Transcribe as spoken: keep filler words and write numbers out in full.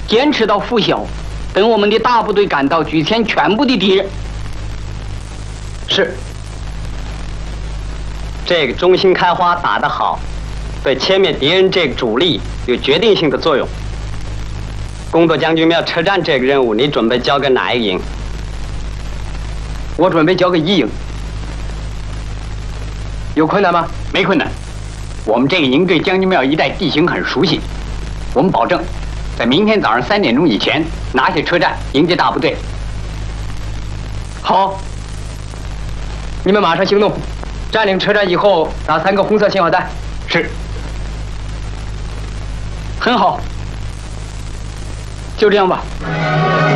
坚持到拂晓，等我们的大部队赶到，举歼全部的敌人。 是。这个中心开花打得好，对歼灭敌人这个主力有决定性的作用。公舵将军庙车站这个任务，你准备交给哪一个营？ 我准备交给一营。有困难吗？ 没困难。我们这个营对将军庙一带地形很熟悉，我们保证在明天早上三点钟以前拿下车站，迎接大部队。 好，你们马上行动，占领车站以后打三个红色信号弹。 是。 很好。就这样吧。